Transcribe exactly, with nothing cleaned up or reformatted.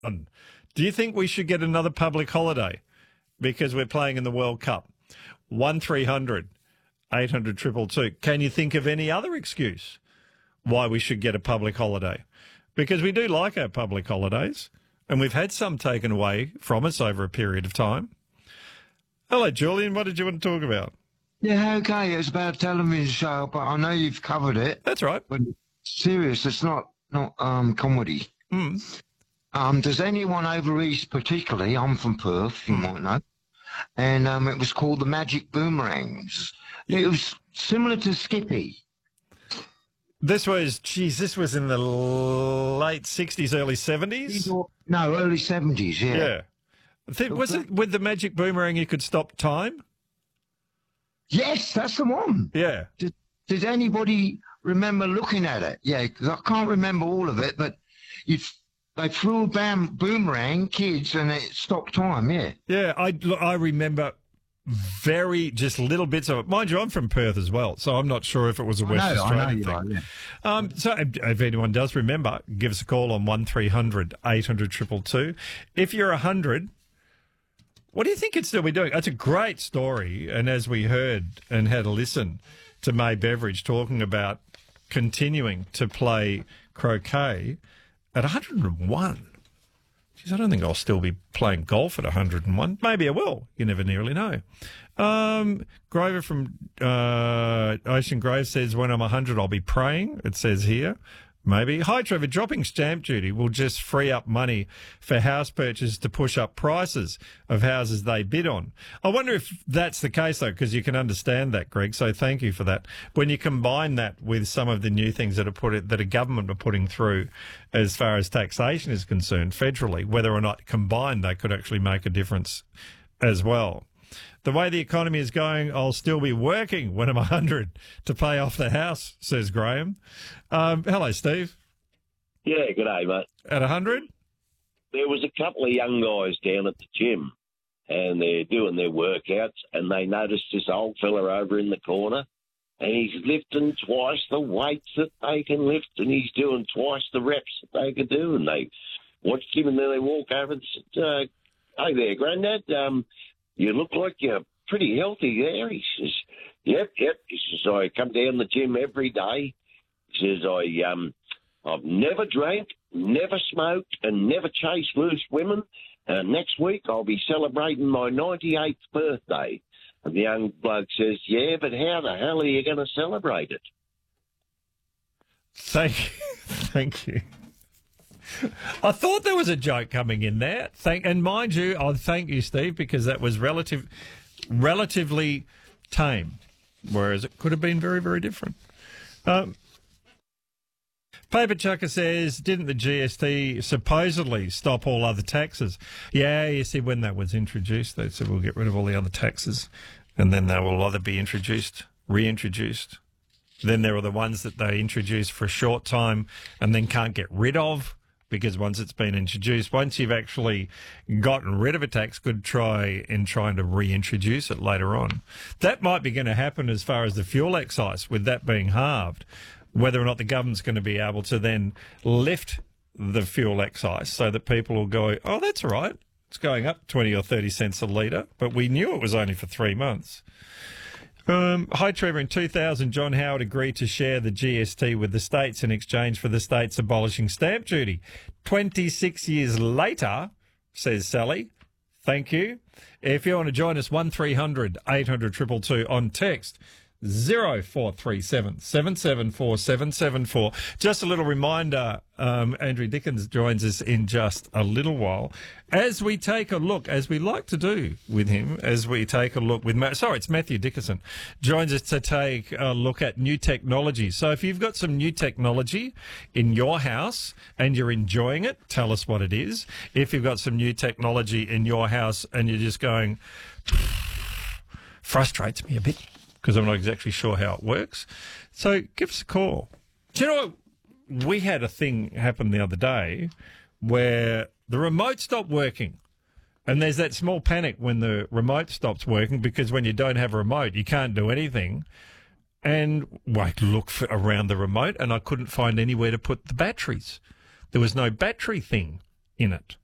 Um, Do you think we should get another public holiday because we're playing in the World Cup? one three hundred eight hundred two two two. Can you think of any other excuse why we should get a public holiday? Because we do like our public holidays, and we've had some taken away from us over a period of time. Hello, Julian. What did you want to talk about? Yeah, okay. It's about a television show, but I know you've covered it. That's right. But serious, it's not not um comedy. Mm. Um, does anyone over east, particularly? I'm from Perth, you might know, and um, it was called the Magic Boomerangs. It was similar to Skippy. This was, geez, this was in the late sixties, early seventies? No, early seventies, yeah. Yeah. I think, was it with the magic boomerang you could stop time? Yes, that's the one. Yeah. Did, did anybody remember looking at it? Yeah, because I can't remember all of it, but you, they threw a bam, boomerang, kids, and it stopped time, yeah. Yeah, I, I remember very, just little bits of it. Mind you, I'm from Perth as well, so I'm not sure if it was a West I know, Australian I know you thing. are, yeah. Um, so if, if anyone does remember, give us a call on one three hundred eight hundred two two two. If you're one hundred, what do you think it'd still be doing? That's a great story, and as we heard and had a listen to May Beveridge talking about continuing to play croquet at one hundred one. Geez, I don't think I'll still be playing golf at one hundred one. Maybe I will. You never really know. Um, Grover from uh, Ocean Grove says, when I'm one hundred, I'll be praying. It says here. Maybe. Hi, Trevor. Dropping stamp duty will just free up money for house purchases to push up prices of houses they bid on. I wonder if that's the case, though, because you can understand that, Greg. So thank you for that. When you combine that with some of the new things that are put that a government are putting through as far as taxation is concerned federally, whether or not combined they could actually make a difference as well. The way the economy is going, I'll still be working when I'm one hundred to pay off the house, says Graham. Um, hello, Steve. Yeah, good day, mate. At one hundred? There was a couple of young guys down at the gym, and they're doing their workouts, and they noticed this old fella over in the corner, and he's lifting twice the weights that they can lift, and he's doing twice the reps that they can do, and they watched him, and then they walk over and said, uh, hey there, Grandad, um, you look like you're pretty healthy there. He says, yep, yep. He says, I come down the gym every day. He says, I, um, I've never drank, never smoked, and never chased loose women. And next week I'll be celebrating my ninety-eighth birthday. And the young bloke says, yeah, but how the hell are you going to celebrate it? Thank you. Thank you. I thought there was a joke coming in there. Thank, and mind you, I thank you, Steve, because that was relative, relatively tame, whereas it could have been very, very different. Um, Paper Chucker says, didn't the G S T supposedly stop all other taxes? Yeah, you see, when that was introduced, they said we'll get rid of all the other taxes, and then they will either be introduced, reintroduced. Then there are the ones that they introduce for a short time and then can't get rid of, because once it's been introduced, once you've actually gotten rid of a tax, could try in trying to reintroduce it later on. That might be going to happen as far as the fuel excise, with that being halved, whether or not the government's going to be able to then lift the fuel excise so that people will go, oh, that's all right, it's going up twenty or thirty cents a litre, but we knew it was only for three months. Um, hi, Trevor. In two thousand, John Howard agreed to share the G S T with the states in exchange for the states abolishing stamp duty. twenty-six years later, says Sally, thank you. If you want to join us, one three hundred eight hundred two two two on text, zero four three seven seven seven four seven seven four. Just a little reminder, um, Andrew Dickens joins us in just a little while as we take a look, as we like to do with him, as we take a look with, Ma- sorry, it's Matthew Dickerson, joins us to take a look at new technology. So if you've got some new technology in your house and you're enjoying it, tell us what it is. If you've got some new technology in your house and you're just going, frustrates me a bit, because I'm not exactly sure how it works. So give us a call. Do you know what? We had a thing happen the other day where the remote stopped working. And there's that small panic when the remote stops working, because when you don't have a remote, you can't do anything. And well, I looked for, around the remote, and I couldn't find anywhere to put the batteries. There was no battery thing in it.